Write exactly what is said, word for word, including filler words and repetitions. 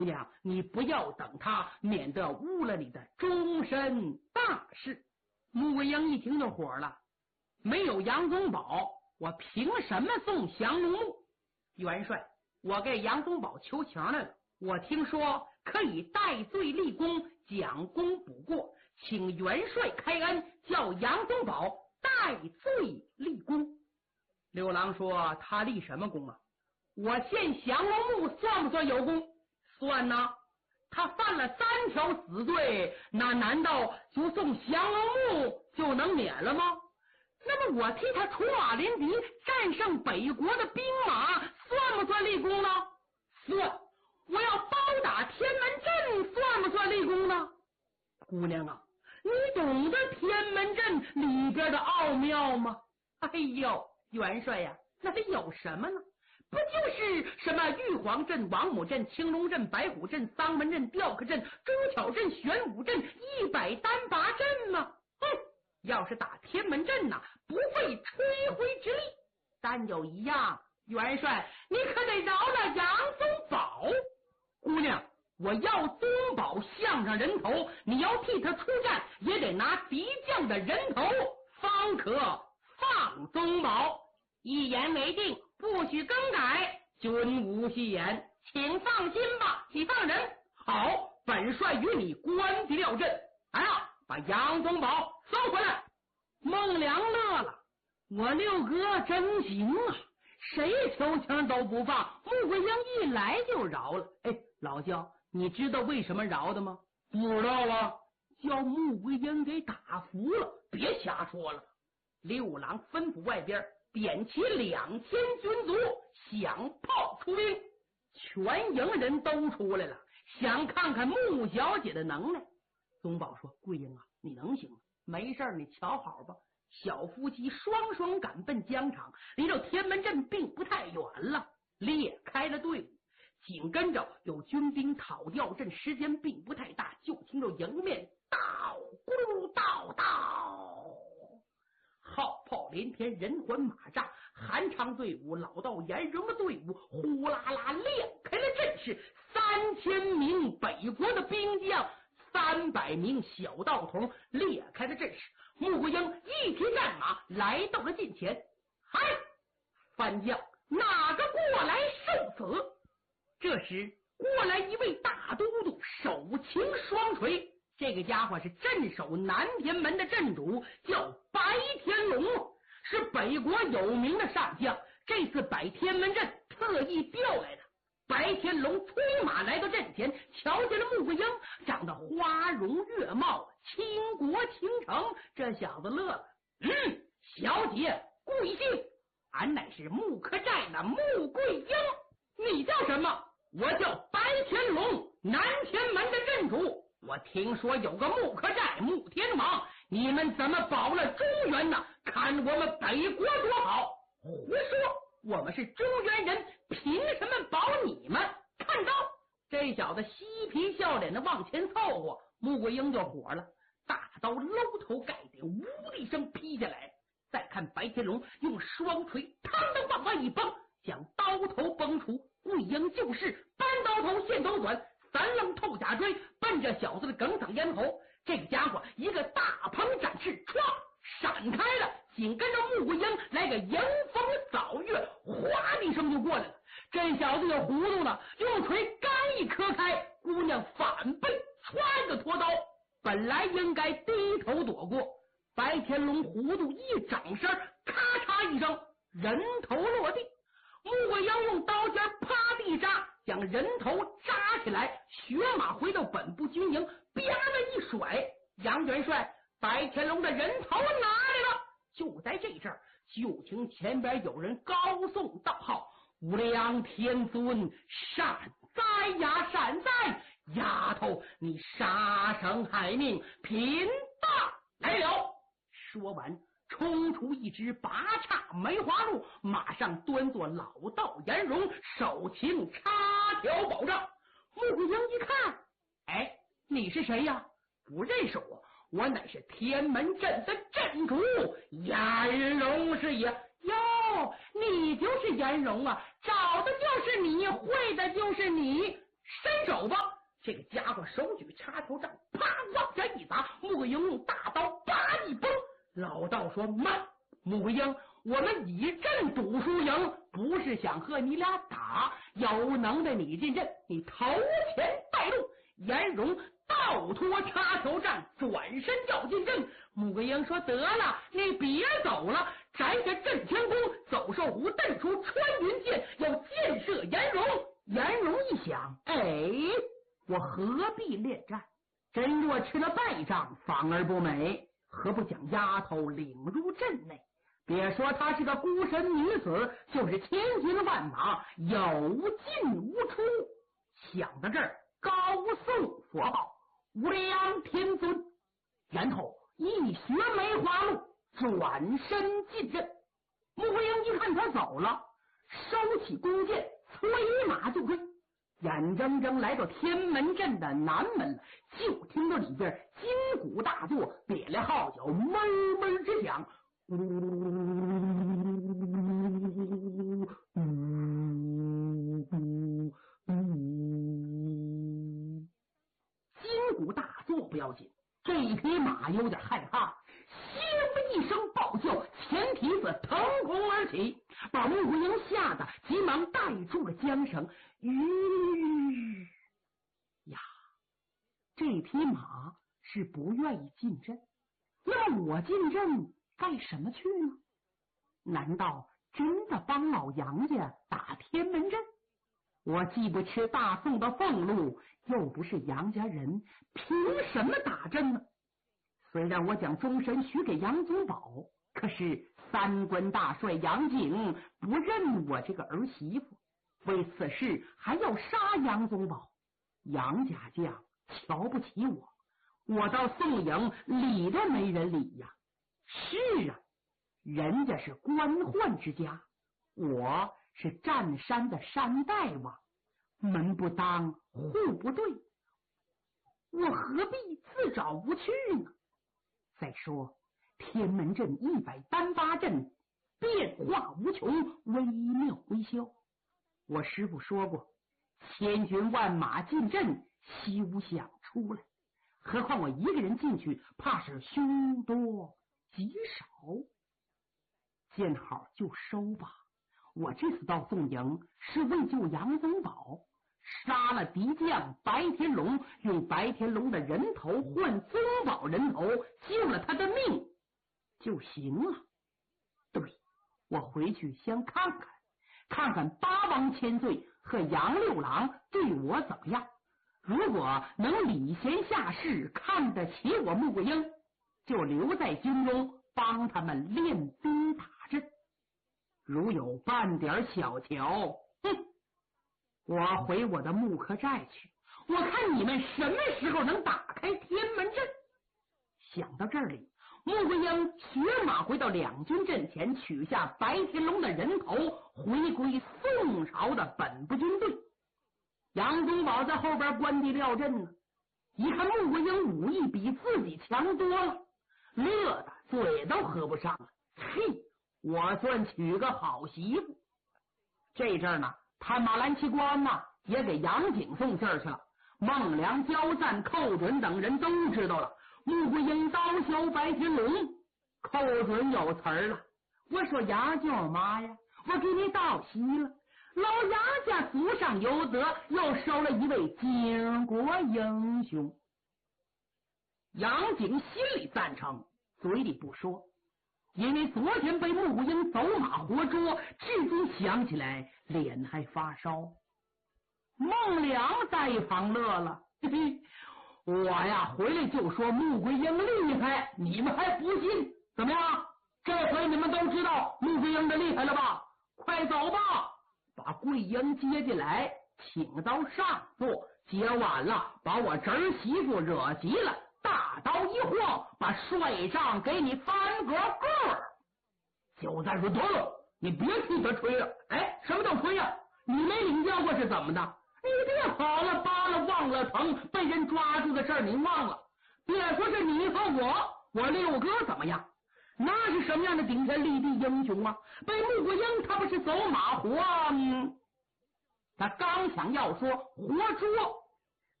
姑娘，你不要等他，免得误了你的终身大事。穆桂英一听就火了，没有杨宗保，我凭什么送降龙木？元帅，我给杨宗保求情来了，我听说可以戴罪立功，将功补过，请元帅开恩，叫杨宗保戴罪立功。刘郎说，他立什么功啊？我献降龙木算不算有功？算呐，他犯了三条死罪，那难道就送降龙木就能免了吗？那么我替他出马临敌，战胜北国的兵马，算不算立功呢？算。我要包打天门阵，算不算立功呢？姑娘啊，你懂得天门阵里边的奥妙吗？哎呦，元帅呀，那得有什么呢？不就是什么玉皇阵、王母阵、青龙阵、白虎阵、丧门阵、吊客阵、朱巧阵、玄武阵、一百单拔阵吗？哼，要是打天门阵呐、啊，不费吹灰之力。但有一样，元帅，你可得饶了杨宗保。姑娘，我要宗保项上人头，你要替他出战，也得拿敌将的人头，方可放宗保。一言为定，不许更改，君无戏言，请放心吧。你放人，好，本帅与你关敌料阵。来啊，把杨宗保送回来。孟良乐了，我六哥真行啊，谁求情都不放，穆桂英一来就饶了。哎，老焦，你知道为什么饶的吗？不知道啊，叫穆桂英给打服了。别瞎说了。六郎吩咐外边点起两千军卒，响炮出兵，全营人都出来了，想看看穆小姐的能耐。宗保说，桂英啊，你能行吗？没事，你瞧好吧。小夫妻双双赶奔疆场，离着天门阵并不太远了，列开了队伍，紧跟着有军兵讨吊阵，时间并不太大，就听着迎面到咕道道，号炮连天，人环马扎，韩昌队伍、老道严荣的队伍呼啦啦亮开了阵势，三千名北国的兵将，三百名小道童列开了阵势。穆桂英一提战马来到了近前，嗨，番将哪个过来受死？这时过来一位大都督，手擎双锤，这个家伙是镇守南天门的镇主，叫白天龙，是北国有名的上将，这次摆天门阵特意调来的。白天龙催马来到阵前，瞧见了穆桂英，长得花容月貌，倾国倾城。这小子乐了，嗯，小姐贵姓？俺乃是穆克寨的穆桂英。你叫什么？我叫白天龙，南天门的镇主。我听说有个穆克寨穆天王，你们怎么保了中原呢？看我们北国多好！胡说，我们是中原人，凭什么保你们？看刀！这小子嬉皮笑脸的往前凑合，穆桂英就火了，大刀搂头盖顶，呜的一声劈下来。再看白天龙用双锤嘡嘡往外一崩，将刀头崩出。桂英就是单刀头线头短，三棱透甲锥，奔着小子的梗嗓咽喉。这个家伙一个大鹏展翅，唰闪开了，紧跟着穆桂英来个迎风扫月，哗的一声就过来了。这小子有糊涂了，用锤刚一磕开，姑娘反背歘个拖刀，本来应该低头躲过，白天龙糊涂一掌声，咔嚓一声，人头落地。穆桂英用刀尖啪地扎，将人头扎起来，血马回到本部军营，啪的一甩，杨元帅白天龙的人头拿来了。就在这阵儿，就听前边有人高颂道号：无量天尊，善哉呀，善哉！丫头，你杀生害命，贫大来了！说完，冲出一只拔叉梅花鹿，马上端坐老道颜容，手擎插条宝杖。穆桂英一看，哎，你是谁呀？不认识我，我乃是天门镇的镇主颜容是也。哟，你就是颜容啊，找的就是你，会的就是你。 伸手吧！这个家伙手举插头杖，啪往下一砸，穆桂英用大刀叭一崩。老道说：“慢，穆桂英，我们以阵赌输赢，不是想和你俩打。有能耐你进阵，你头前带路。”颜荣倒脱插头杖，转身要进阵。穆桂英说：“得了，你别走了，摘下镇天弓，走兽弧，蹬出穿云箭，要箭射颜荣。”颜荣一想，哎，我何必恋战？真若吃了败仗，反而不美。何不将丫头领入阵内？别说她是个孤身女子，就是千军万马，有进无出。想到这儿，高颂佛号无量天尊，然后一学梅花鹿，转身进阵。穆桂英一看他走了，收起弓箭，催马就追。眼睁睁来到天门阵的南门，就听到里边金鼓大作，别了号角闷闷直响。金鼓大作不要紧，这一匹马有点害怕，咻一声暴叫，前蹄子腾空而起，把穆桂英吓得急忙带住了缰绳。吁呀，这匹马是不愿意进阵，那么我进阵干什么去呢？难道真的帮老杨家打天门阵？我既不吃大宋的俸禄，又不是杨家人，凭什么打阵呢？虽然我将终身许给杨宗保，可是三关大帅杨景不认我这个儿媳妇，为此事还要杀杨宗保。杨家将瞧不起我，我到宋营理都没人理呀。是啊，人家是官宦之家，我是占山的山大王，门不当户不对，我何必自找无趣呢？再说天门阵一百单八阵，变化无穷，微妙微消。我师父说过，千军万马进阵，休想出来。何况我一个人进去，怕是凶多吉少。见好就收吧。我这次到宋营是为救杨宗保，杀了敌将白天龙，用白天龙的人头换宗保人头，救了他的命就行了。对，我回去先看看，看看八王千岁和杨六郎对我怎么样。如果能礼贤下士，看得起我穆桂英，就留在军中帮他们练兵打阵。如有半点小瞧，哼，我回我的木刻寨去，我看你们什么时候能打开天门阵。想到这里，穆桂英学马回到两军阵前，取下白天龙的人头，回归宋朝的本部军队。杨宗保在后边关地料阵呢，一看穆桂英武艺比自己强多了，乐得嘴都合不上了。嘿，我算娶个好媳妇。这阵儿呢，探马兰奇关呢也给杨景送信儿去了。孟良、焦赞、寇准等人都知道了，穆桂英刀削白天龙。寇准有词儿了，我说杨舅妈呀，我给你道喜了，老杨家祖上有德，又收了一位巾帼英雄。杨景心里赞成，嘴里不说，因为昨天被穆桂英走马活捉，至今想起来脸还发烧。孟良在一旁乐了，嘿嘿，我呀回来就说穆桂英厉害，你们还不信？怎么样？这回你们都知道穆桂英的厉害了吧？快走吧，把桂英接进来，请到上座。接完了，把我侄儿媳妇惹急了，大刀一晃，把帅帐给你翻个个。就在说得了，你别替他吹了。哎，什么叫吹呀？你没领教过是怎么的？你别好了扒了忘了疼，被人抓住的事儿你忘了。别说是你和我，我六哥怎么样？那是什么样的顶天立地英雄啊？被穆桂英他不是走马活、嗯、 他刚想要说活捉